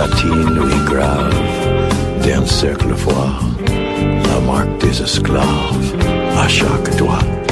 platine lui grave d'un cercle froid la marque des esclaves à chaque doigt.